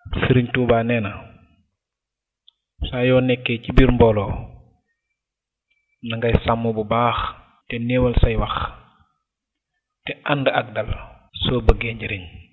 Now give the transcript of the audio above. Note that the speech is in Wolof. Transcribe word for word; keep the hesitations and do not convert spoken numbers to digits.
Serigne Touba neena sa yo nekké ci bir mbolo na ngay sam bu baax te neewal say wax te and ak dal so bëggee njëriñ